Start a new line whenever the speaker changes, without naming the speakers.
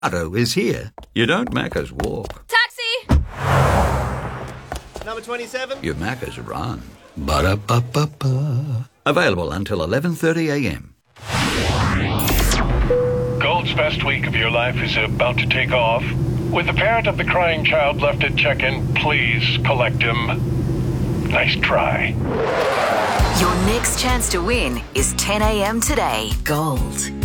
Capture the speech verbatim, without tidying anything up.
Otto is here. You don't Macca's walk.
Taxi!
Number twenty-seven?
You Macca's run. Ba-da-ba-ba-ba. Available until eleven thirty a m.
Gold's best week of your life is about to take off. With the parent of the crying child left at check-in, please collect him. Nice try.
Your next chance to win is ten a m today. Gold.